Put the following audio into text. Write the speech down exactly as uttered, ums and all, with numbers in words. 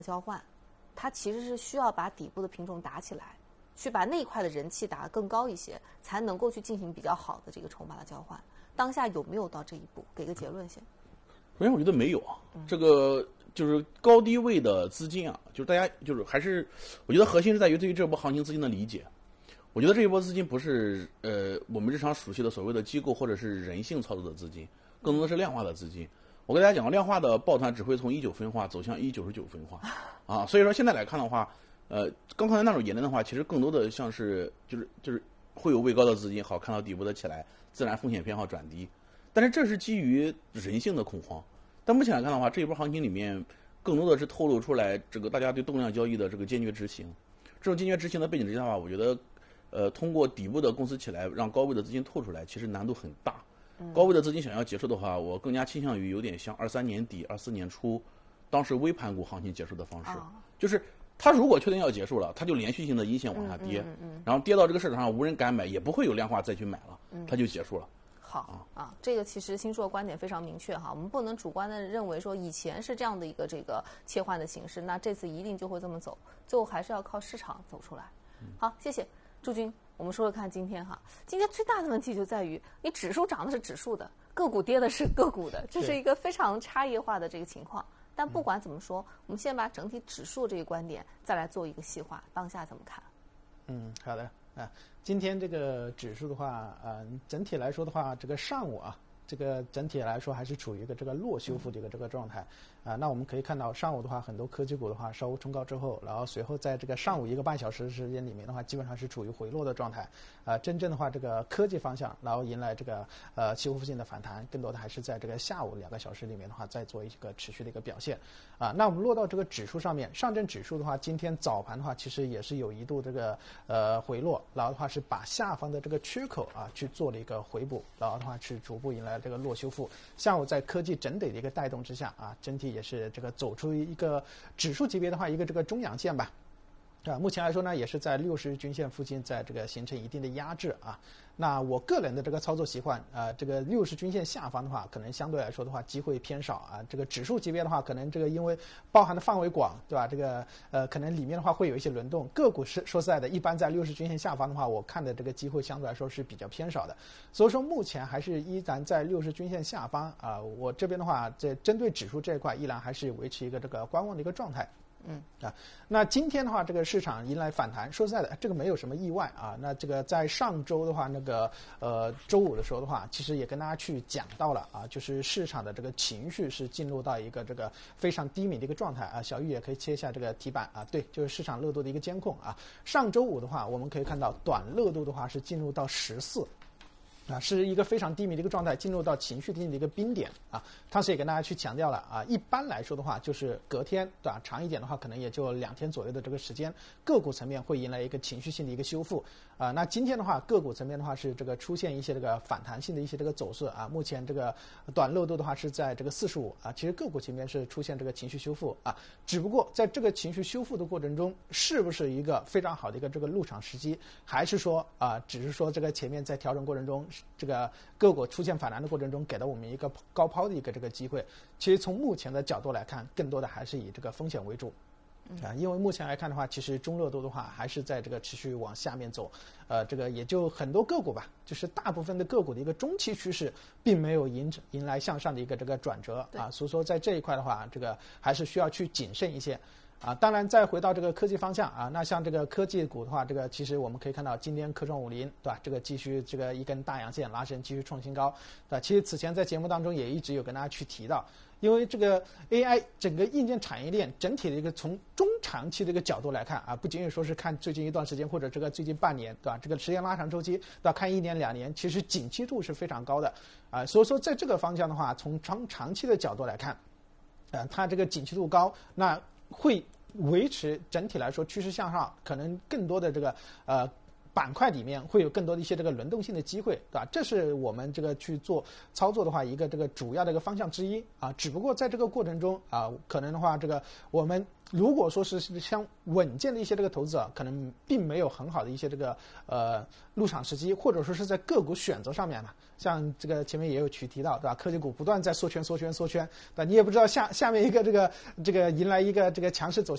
交换，它其实是需要把底部的品种打起来，去把那一块的人气打得更高一些，才能够去进行比较好的这个筹码的交换。当下有没有到这一步？给个结论先。 首先，我觉得没有啊，这个就是高低位的资金啊，就是大家就是还是，我觉得核心是在于对于这波行情资金的理解。我觉得这一波资金不是呃我们日常熟悉的所谓的机构或者是人性操作的资金，更多的是量化的资金。我跟大家讲过，量化的抱团只会从一九分化走向一九十九分化啊，所以说现在来看的话，呃，刚才那种言论的话，其实更多的像是就是就是会有位高的资金好看到底部的起来，自然风险偏好转低，但是这是基于人性的恐慌。但目前来看的话，这一波行情里面更多的是透露出来这个大家对动量交易的这个坚决执行。这种坚决执行的背景之下的话，我觉得，呃，通过底部的公司起来，让高位的资金透出来，其实难度很大。高位的资金想要结束的话，我更加倾向于有点像二三年底、二四年初，当时微盘股行情结束的方式，就是它如果确定要结束了，它就连续性的阴线往下跌，然后跌到这个市场上无人敢买，也不会有量化再去买了，它就结束了。 好啊，这个其实新叔的观点非常明确哈，我们不能主观的认为说以前是这样的一个这个切换的形式，那这次一定就会这么走，最后还是要靠市场走出来。好，谢谢朱军。我们说说看今天哈，今天最大的问题就在于你指数涨的是指数的，个股跌的是个股的，这是一个非常差异化的这个情况。但不管怎么说，我们先把整体指数这个观点再来做一个细化，当下怎么看？ 嗯，好的啊，今天这个指数的话，呃，整体来说的话，这个上午啊，这个整体来说还是处于一个这个弱修复的一个这个状态啊。那我们可以看到上午的话，很多科技股的话稍微冲高之后，然后随后在这个上午一个半小时时间里面的话，基本上是处于回落的状态。啊，真正的话，这个科技方向，然后迎来这个呃期货附近的反弹，更多的还是在这个下午两个小时里面的话，再做一个持续的一个表现。啊，那我们落到这个指数上面，上证指数的话，今天早盘的话，其实也是有一度这个呃回落，然后的话是把下方的这个缺口啊去做了一个回补，然后的话是逐步迎来这个弱修复。下午在科技整体的一个带动之下啊，整体也是这个走出一个指数级别的话一个这个中阳线吧。啊，目前来说呢，也是在六十均线附近，在这个形成一定的压制啊。那我个人的这个操作习惯，呃，这个六十均线下方的话，可能相对来说的话，机会偏少啊。这个指数级别的话，可能这个因为包含的范围广，对吧？这个呃，可能里面的话会有一些轮动。个股是说实在的，一般在六十均线下方的话，我看的这个机会相对来说是比较偏少的。所以说目前还是依然在六十均线下方啊。我这边的话，这针对指数这一块，依然还是维持一个这个观望的一个状态。嗯啊，那今天的话，这个市场迎来反弹，说实在的，这个没有什么意外啊。那这个在上周的话，那个呃周五的时候的话，其实也跟大家去讲到了啊，就是市场的这个情绪是进入到一个这个非常低迷的一个状态啊。小玉也可以切一下这个题板啊，对，就是市场热度的一个监控啊。上周五的话，我们可以看到短热度的话是进入到十四。啊，是一个非常低迷的一个状态，进入到情绪性的一个冰点啊。当时也跟大家去强调了啊，一般来说的话，就是隔天对吧，长一点的话，可能也就两天左右的这个时间，个股层面会迎来一个情绪性的一个修复啊。那今天的话，个股层面的话是这个出现一些这个反弹性的一些这个走势啊。目前这个短热度的话是在这个四十五啊，其实个股层面是出现这个情绪修复啊，只不过在这个情绪修复的过程中，是不是一个非常好的一个这个入场时机，还是说啊，只是说这个前面在调整过程中，这个个股出现反弹的过程中，给了我们一个高抛的一个这个机会。其实从目前的角度来看，更多的还是以这个风险为主。啊，因为目前来看的话，其实中热度的话还是在这个持续往下面走，呃，这个也就很多个股吧，就是大部分的个股的一个中期趋势，并没有迎迎来向上的一个这个转折啊，所以说在这一块的话，这个还是需要去谨慎一些。啊，当然，再回到这个科技方向啊，那像这个科技股的话，这个其实我们可以看到，今天科创五零对吧？这个继续这个一根大阳线拉升，继续创新高，对吧？其实此前在节目当中也一直有跟大家去提到，因为这个 A I 整个硬件产业链整体的一个从中长期的一个角度来看啊，不仅仅说是看最近一段时间或者这个最近半年，对吧？这个时间拉长周期，对吧？看一年两年，其实景气度是非常高的啊，所以说在这个方向的话，从长长期的角度来看，啊，它这个景气度高，那会维持整体来说趋势向上，可能更多的这个呃板块里面会有更多的一些这个轮动性的机会，对吧？这是我们这个去做操作的话，一个这个主要的一个方向之一啊。只不过在这个过程中啊，可能的话，这个我们如果说是像稳健的一些这个投资者，可能并没有很好的一些这个呃入场时机，或者说是在个股选择上面嘛。像这个前面也有去提到，对吧？科技股不断在缩圈、缩圈、缩圈，对吧？你也不知道下下面一个这个这个迎来一个这个强势走